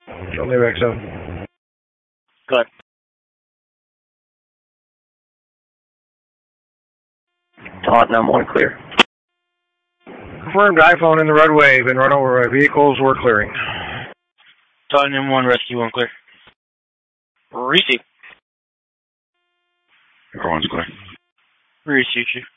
Only XO. Go ahead. Tottenham 1 clear. Confirmed iPhone in the roadway. Been run over by vehicles. We're clearing. Tottenham 1, Rescue 1 clear. Receive. Everyone's clear. Receive you.